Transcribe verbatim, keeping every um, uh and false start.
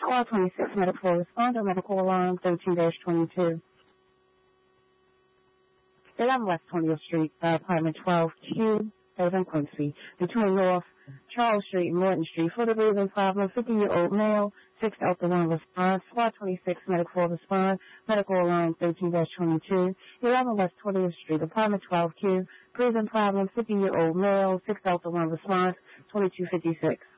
Squad twenty-six, medical responder, medical alarm thirteen dash twenty-two. eleven West twentieth Street, uh, apartment twelve Q, Haven, Quincy, between North Charles Street and Morton Street, for the breathing problem, fifty-year-old male, six Delta one response, Squad twenty-six, medical response, medical alarm thirteen dash twenty-two, eleven West twentieth Street, apartment twelve Q, breathing problem, fifty-year-old male, six Delta one response, twenty-two fifty-six.